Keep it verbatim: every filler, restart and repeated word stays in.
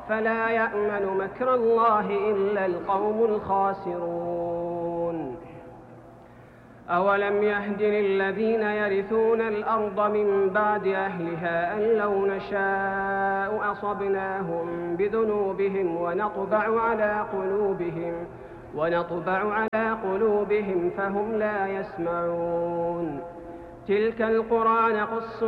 فلا يأمن مكر الله إلا القوم الخاسرون. أولم يهد للذين يرثون الأرض من بعد أهلها أن لو نشاء أصبناهم بذنوبهم ونطبع على قلوبهم ونطبع على قلوبهم فهم لا يسمعون. تلك القرى نقص